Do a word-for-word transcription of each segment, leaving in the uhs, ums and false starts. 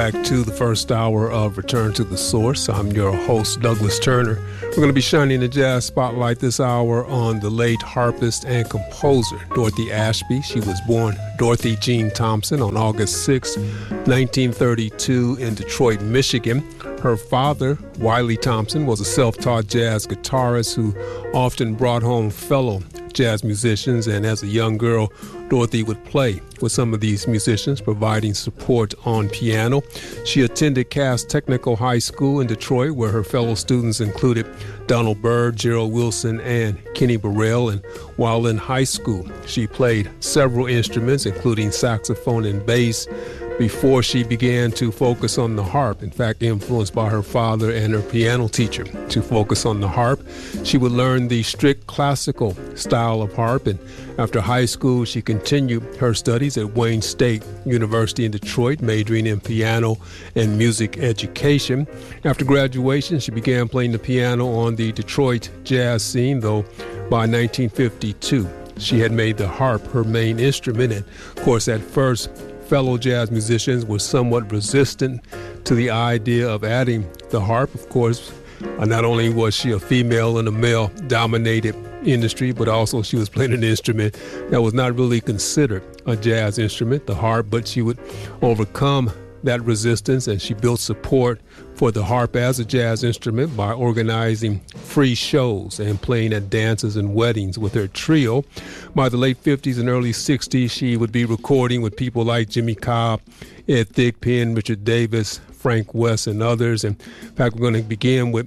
back to the first hour of Return to the Source. I'm your host, Douglas Turner. We're going to be shining the jazz spotlight this hour on the late harpist and composer, Dorothy Ashby. She was born Dorothy Jean Thompson on August sixth, nineteen thirty-two in Detroit, Michigan. Her father, Wiley Thompson, was a self-taught jazz guitarist who often brought home fellow jazz musicians, and as a young girl, Dorothy would play with some of these musicians, providing support on piano. She attended Cass Technical High School in Detroit, where her fellow students included Donald Byrd, Gerald Wilson, and Kenny Burrell. And while in high school, she played several instruments, including saxophone and bass, before she began to focus on the harp. In fact, influenced by her father and her piano teacher to focus on the harp. She would learn the strict classical style of harp, and after high school, she continued her studies at Wayne State University in Detroit, majoring in piano and music education. After graduation, she began playing the piano on the Detroit jazz scene, though by nineteen fifty-two, she had made the harp her main instrument. And of course, at first, fellow jazz musicians were somewhat resistant to the idea of adding the harp. Of course, uh, not only was she a female in a male-dominated industry, but also she was playing an instrument that was not really considered a jazz instrument, the harp, but she would overcome that resistance, and she built support for the harp as a jazz instrument by organizing free shows and playing at dances and weddings with her trio. By the late fifties and early sixties, she would be recording with people like Jimmy Cobb, Ed Thigpen, Richard Davis, Frank West, and others. And in fact, we're going to begin with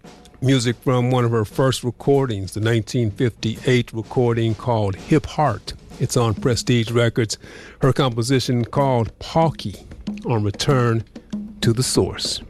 music from one of her first recordings, the nineteen fifty-eight recording called Hip Heart. It's on Prestige Records. Her composition called Pauky on Return to the Source.